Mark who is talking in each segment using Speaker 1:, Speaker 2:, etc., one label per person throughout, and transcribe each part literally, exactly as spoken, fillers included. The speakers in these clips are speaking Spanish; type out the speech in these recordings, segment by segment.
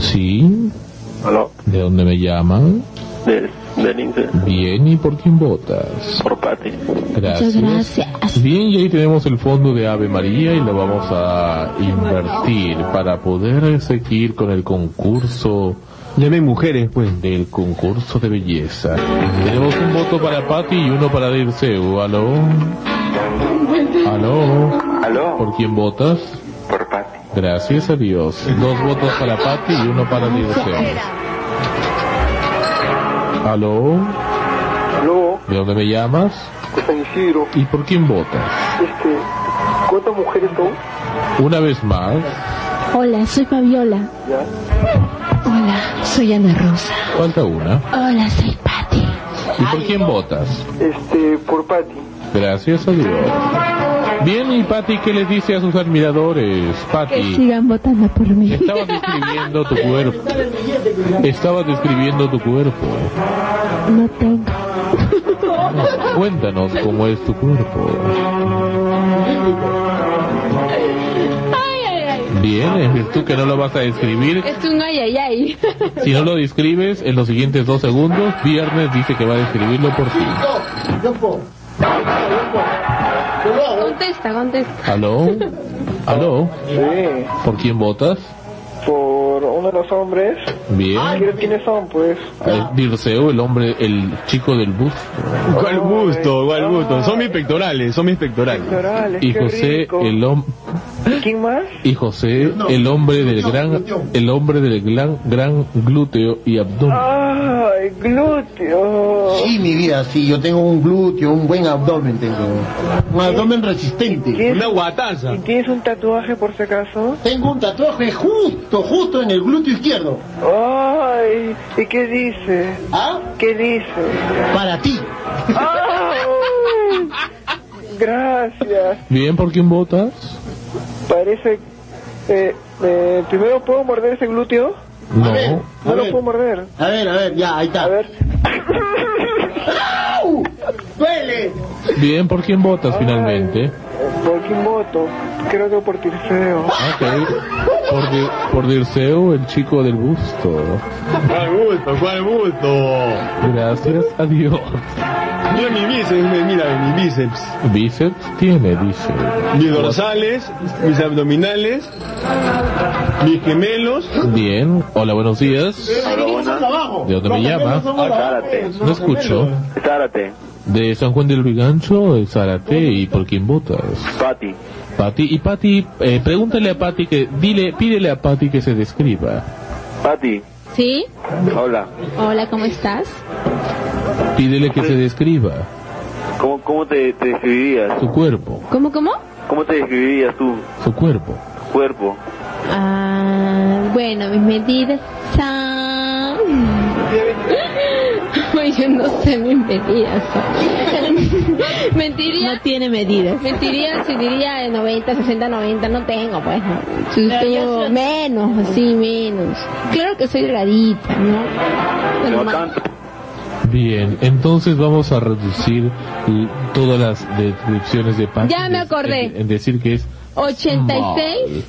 Speaker 1: Sí.
Speaker 2: ¿Aló?
Speaker 1: ¿De dónde me llaman?
Speaker 2: De, de Lince.
Speaker 1: Bien, ¿y por quién votas?
Speaker 2: Por Pati.
Speaker 1: Gracias.
Speaker 3: Muchas gracias.
Speaker 1: Bien, y ahí tenemos el fondo de Ave María y lo vamos a invertir para poder seguir con el concurso.
Speaker 4: Llamen mujeres, pues.
Speaker 1: Del concurso de belleza. Tenemos un voto para Pati y uno para Dirceu. ¿Aló? ¿Aló?
Speaker 2: ¿Aló?
Speaker 1: ¿Por quién votas?
Speaker 2: Por Pati.
Speaker 1: Gracias a Dios. Dos votos para Pati y uno para Dirceu. ¿Aló?
Speaker 5: Aló,
Speaker 1: ¿De dónde me llamas?
Speaker 5: de San Isidro.
Speaker 1: ¿Y por quién votas?
Speaker 5: Este, ¿cuántas mujeres son?
Speaker 1: Una vez más.
Speaker 3: Hola, soy Fabiola.
Speaker 5: Ya.
Speaker 3: Hola, soy Ana Rosa.
Speaker 1: Falta una.
Speaker 3: Hola, soy Patti.
Speaker 1: ¿Y por quién votas?
Speaker 5: Este, por Pati.
Speaker 1: Gracias a Dios. Bien, y Pati, ¿qué les dice a sus admiradores?
Speaker 3: Que
Speaker 1: Pati,
Speaker 3: sigan votando por mí.
Speaker 1: estabas describiendo tu cuerpo. Estabas describiendo tu cuerpo.
Speaker 3: No tengo.
Speaker 1: Cuéntanos cómo es tu cuerpo.
Speaker 3: Ay, ay, ay.
Speaker 1: Bien, en virtud que no lo vas a describir.
Speaker 3: Es un ay, ay, ay.
Speaker 1: Si no lo describes en los siguientes dos segundos, Viernes dice que va a describirlo por ti.
Speaker 3: Contesta, contesta.
Speaker 1: ¿Aló? ¿Aló?
Speaker 5: Sí,
Speaker 1: ¿Por quién votas?
Speaker 5: por uno de los hombres.
Speaker 1: Bien.
Speaker 5: ¿Quiénes, quiénes son, pues?
Speaker 1: Eh, Dirceu, el hombre, el chico del bus.
Speaker 4: ¿Cuál gusto? ¿Cuál gusto? Son mis pectorales, son mis pectorales.
Speaker 5: Pectorales,
Speaker 1: Y
Speaker 5: qué
Speaker 1: José,
Speaker 5: rico.
Speaker 1: el hombre.
Speaker 5: ¿Quién más?
Speaker 1: Y José, el hombre del gran, el hombre del gran, gran glúteo y abdomen.
Speaker 5: ¡Ay, glúteo!
Speaker 6: Sí, mi vida, sí, yo tengo un glúteo, un buen abdomen tengo. Un abdomen resistente.
Speaker 5: ¿Tienes-
Speaker 4: Una guataza.
Speaker 5: ¿Y tienes un tatuaje por si acaso?
Speaker 6: Tengo un tatuaje justo, justo en el glúteo izquierdo.
Speaker 5: ¡Ay! ¿Y qué dice?
Speaker 6: ¿Ah?
Speaker 5: ¿Qué dice?
Speaker 6: Para ti.
Speaker 5: ¡Ay! Gracias.
Speaker 1: Bien, ¿por quién votas?
Speaker 5: Parece... Eh, eh, primero, ¿puedo morder ese glúteo?
Speaker 1: No.
Speaker 6: A ver,
Speaker 5: No
Speaker 6: a
Speaker 5: lo
Speaker 6: ver.
Speaker 5: puedo morder.
Speaker 6: A ver, a ver, ya, ahí está.
Speaker 5: A ver.
Speaker 6: ¡Au! ¡Duele!
Speaker 1: Bien, ¿por quién votas finalmente?
Speaker 5: ¿Por quién voto? Creo que por Tirceo.
Speaker 1: Ok. Por, Di- por Dirceu, el chico del busto.
Speaker 4: ¿Cuál gusto? ¿Cuál gusto?
Speaker 1: Gracias a Dios.
Speaker 4: Mira mi bíceps, mira mi bíceps.
Speaker 1: Bíceps tiene, dice.
Speaker 4: Mis dorsales, mis abdominales, mis gemelos.
Speaker 1: Bien. Hola, buenos días. ¿De dónde me llama?
Speaker 2: Zárate.
Speaker 1: No escucho.
Speaker 2: Zárate.
Speaker 1: De San Juan del Brigancho, de Zárate. ¿Y por quién votas?
Speaker 2: Pati.
Speaker 1: Pati. Y Pati, eh, pregúntale a Pati que, dile, pídele a Pati que se describa.
Speaker 2: Pati.
Speaker 3: ¿Sí?
Speaker 2: Hola.
Speaker 3: Hola, ¿cómo estás?
Speaker 1: Pídele que se describa
Speaker 2: ¿Cómo, cómo te, te describirías?
Speaker 1: su cuerpo,
Speaker 3: ¿Cómo, cómo?
Speaker 2: ¿Cómo te describirías tú?
Speaker 1: su cuerpo.
Speaker 2: Cuerpo.
Speaker 3: Ah, bueno, mis medidas son... Ay, yo no sé mis medidas. son. Mentiría. No tiene medidas. Mentiría si diría de noventa, sesenta, noventa. No tengo, pues. No. Si tengo menos, así, menos. Claro que soy delgadita, ¿no? Bueno,
Speaker 2: No
Speaker 3: ma-
Speaker 2: tanto.
Speaker 1: Bien, entonces vamos a reducir l- todas las descripciones de Pati.
Speaker 3: Ya me
Speaker 1: en-
Speaker 3: acordé.
Speaker 1: En, en decir que es
Speaker 3: ochenta y seis.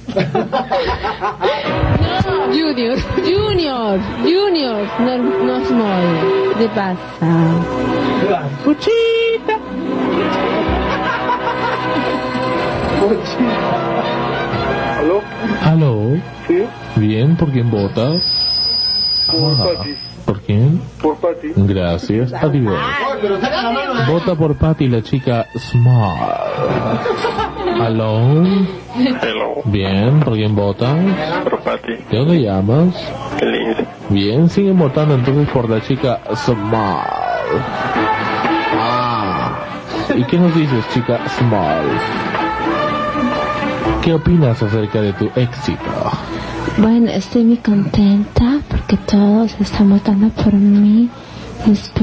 Speaker 3: No, Junior, Junior, Junior, no, no small. ¿Qué pasa?
Speaker 1: Cuchita.
Speaker 5: ¿Aló?
Speaker 1: Aló.
Speaker 5: ¿Sí?
Speaker 1: Bien, ¿por quién votas?
Speaker 5: Por
Speaker 1: Ah,
Speaker 5: Pati.
Speaker 1: ¿por quién?
Speaker 5: Por Pati.
Speaker 1: Gracias, adiós. Vota por Pati, la chica Smart. Aló.
Speaker 2: Hello.
Speaker 1: Bien, ¿por quién votan?
Speaker 2: Por Pati.
Speaker 1: ¿De dónde llamas?
Speaker 2: Qué lindo.
Speaker 1: Bien, siguen votando entonces por la chica Smart. Ah. ¿Y qué nos dices, chica Smart? ¿Qué opinas acerca de tu éxito?
Speaker 3: Bueno, estoy muy contenta porque todos están votando por mí. Espero